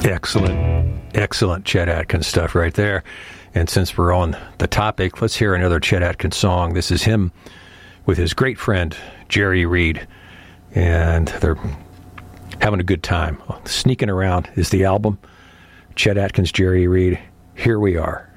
Excellent Chet Atkins stuff right there. And since we're on the topic, let's hear another Chet Atkins song. This is him with his great friend, Jerry Reed. And they're having a good time. Sneaking Around is the album. Chet Atkins, Jerry Reed. Here we are.